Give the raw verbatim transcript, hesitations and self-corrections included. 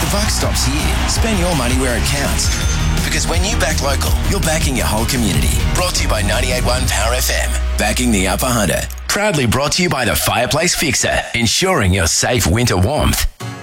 The buck stops here. Spend your money where it counts. Because when you back local, you're backing your whole community. Brought to you by ninety-eight point one Power F M. Backing the Upper Hunter. Proudly brought to you by the Fireplace Fixer. Ensuring your safe winter warmth.